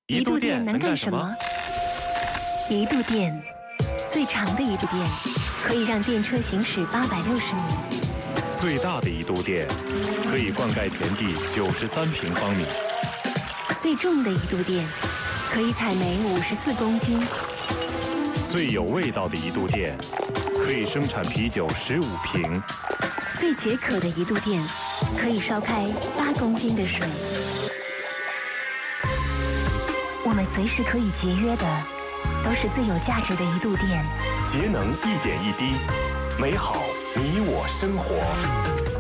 一度电能干什么？ 一度电，最长的一度电，可以让电车行驶860米； 最大的一度电，可以灌溉田地93平方米； 最重的一度电，可以采煤54公斤； 最有味道的一度电，可以生产啤酒15瓶； 最解渴的一度电，可以烧开8公斤的水。我们随时可以节约的，都是最有价值的一度电。 节能一点一滴，美好你我生活。